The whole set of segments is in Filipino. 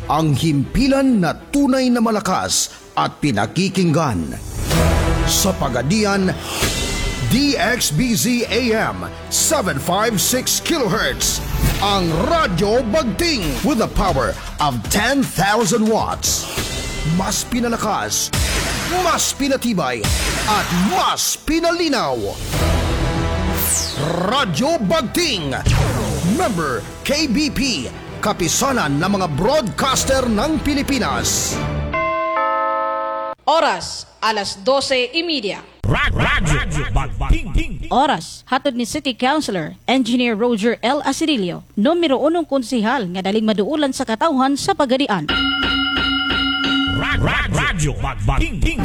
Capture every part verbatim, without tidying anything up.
ang himpilan na tunay na malakas at pinakikinggan. Sa Pagadian, D X B Z A M seven fifty-six kilohertz, ang Radyo Bagting with a power of ten thousand watts. Mas pinalakas, mas pinatibay, at mas pinalinaw. Radyo Bagting, member K B P, kapisanan ng mga broadcaster ng Pilipinas. Oras, alas dose y media. Radyo Bagting. Oras, hatod ni City Councilor, Engineer Roger L. Asirilio, numero unong konsihal nga daling maduulan sa katawhan sa Pagadian. Radyo Bagting.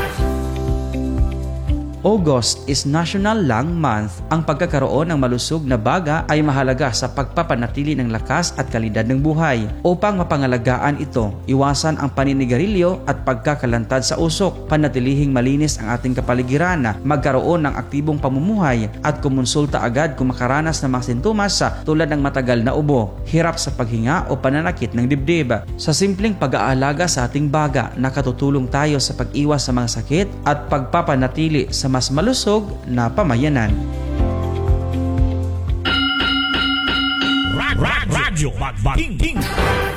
August is National Lung Month. Ang pagkakaroon ng malusog na baga ay mahalaga sa pagpapanatili ng lakas at kalidad ng buhay. Upang mapangalagaan ito, iwasan ang paninigarilyo at pagkakalantad sa usok, panatilihing malinis ang ating kapaligiran, magkaroon ng aktibong pamumuhay at kumonsulta agad kung makaranas ng mga sintomas tulad ng matagal na ubo, hirap sa paghinga o pananakit ng dibdib. Sa simpleng pag-aalaga sa ating baga, nakatutulong tayo sa pag-iwas sa mga sakit at pagpapanatili sa mas malusog na pamayanan. Radyo Bagting.